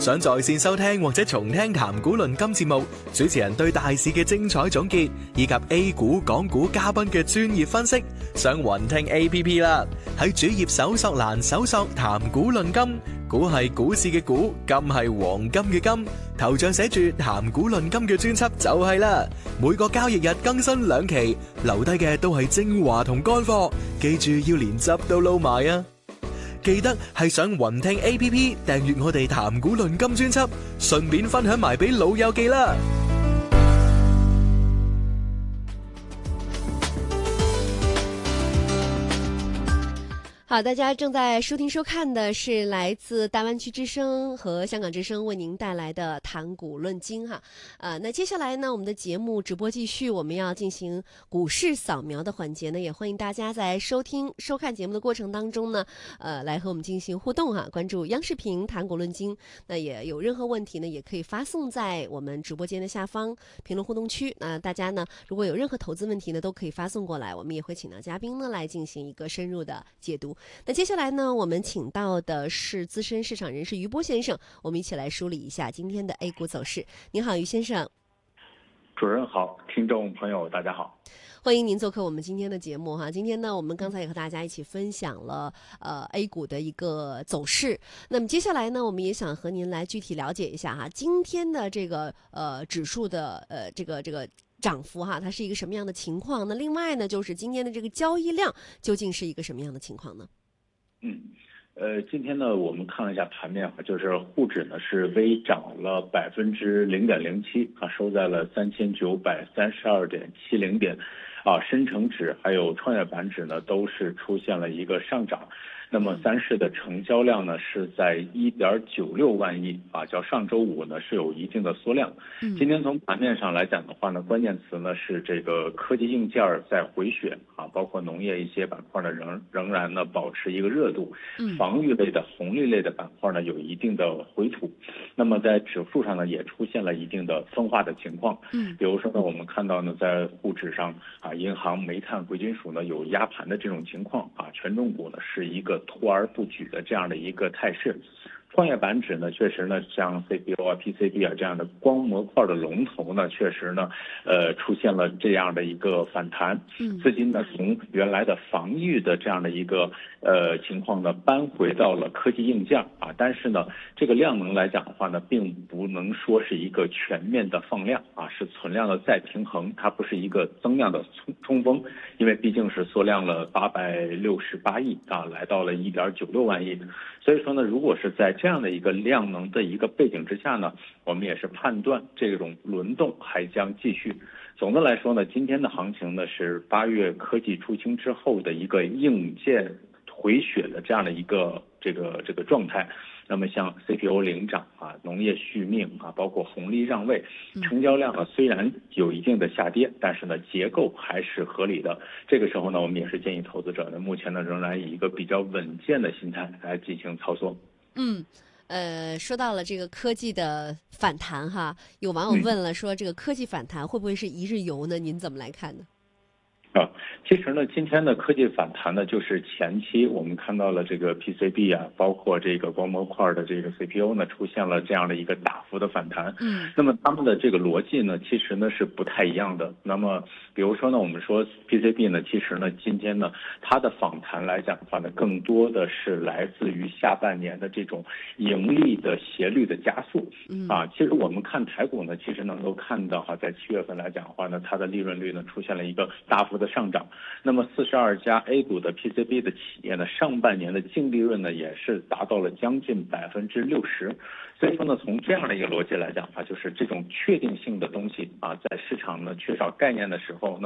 想在線收聽或者重聽談股論金節目，主持人對大市嘅精彩總結，以及 A 股、港股嘉賓嘅專業分析，上雲聽 APP 啦。喺主頁搜索欄搜索談股論金，股係股市嘅股，金係黃金嘅金，頭像寫住談股論金嘅專輯就係啦。每個交易日更新2期，留低嘅都係精華同乾貨，記住要連汁都撈埋啊！記得係上雲聽 APP 訂閱我哋談股論金專輯，順便分享埋俾老友記啦。 好，大家正在收听收看的是来自大湾区之声和香港之声为您带来的谈股论金哈。那接下来呢，我们的节目直播继续，我们要进行股市扫描的环节呢，也欢迎大家在收听收看节目的过程当中呢，来和我们进行互动哈，关注央视频谈股论金。那也有任何问题呢，也可以发送在我们直播间的下方评论互动区。那大家呢，如果有任何投资问题呢，都可以发送过来，我们也会请到嘉宾呢来进行一个深入的解读。那接下来呢，我们请到的是资深市场人士于波先生，我们一起来梳理一下今天的 A 股走势。您好，于先生。 主任好，听众朋友大家好， 欢迎您做客我们今天的节目哈。今天呢，我们刚才也和大家一起分享了A 股的一个走势。那么接下来呢，我们也想和您来具体了解一下哈，今天的这个指数的这个涨幅哈，它是一个什么样的情况？那另外呢，就是今天的这个交易量究竟是一个什么样的情况呢？ 今天呢，我们看了一下盘面哈，就是沪指呢是微涨了0.07%啊，收在了3932.70点啊，深成指还有创业板指呢都是出现了一个上涨。那么三市的成交量呢是在1.96万亿啊，较上周五呢是有一定的缩量。今天从盘面上来讲的话呢，关键词呢是这个科技硬件在回血啊，包括农业一些板块呢仍然呢保持一个热度，防御类的红利类的板块呢有一定的回吐。那么在指数上呢也出现了一定的分化的情况。比如说呢，我们看到呢在沪指上啊，银行、煤炭、贵金属呢有压盘的这种情况啊，权重股呢是一个拖而不举的这样的一个态势。创业板指呢，确实呢，像 CPU 啊、PCB 啊这样的光模块的龙头呢，确实呢，出现了这样的一个反弹。资金呢，从原来的防御的这样的一个情况呢，搬回到了科技硬件啊。但是呢，这个量能来讲的话呢，并不能说是一个全面的放量啊，是存量的再平衡，它不是一个增量的冲锋，因为毕竟是缩量了868亿啊，来到了1.96万亿。所以说呢，如果是在这样的一个量能的一个背景之下呢，我们也是判断这种轮动还将继续。总的来说呢，今天的行情呢是8月科技出清之后的一个硬件回血的这样的一个这个状态。那么像 CPU 领涨啊，农业续命啊，包括红利让位，成交量呢虽然有一定的下跌，但是呢结构还是合理的。这个时候呢，我们也是建议投资者呢，目前呢仍然以一个比较稳健的心态来进行操作。 说到了这个科技的反弹哈，有网友问了说，这个科技反弹会不会是一日游呢？您怎么来看呢？ 其实呢，今天的科技反弹呢，就是前期我们看到了这个 PCB 啊，包括这个光模块的这个 CPU 呢，出现了这样的一个大幅的反弹。那么他们的这个逻辑呢，其实呢是不太一样的。那么比如说呢，我们说 PCB 呢，其实呢今天呢它的反弹来讲的话呢，更多的是来自于下半年的这种盈利的斜率的加速。其实我们看台股呢，其实能够看到哈，在7月份来讲的话呢，它的利润率呢出现了一个大幅的上涨。那么42家 A 股的 PCB 的企业呢，上半年的净利润呢也是达到了将近60%。所以说呢，从这样的一个逻辑来讲的话，就是这种确定性的东西啊，在市场呢缺少概念的时候，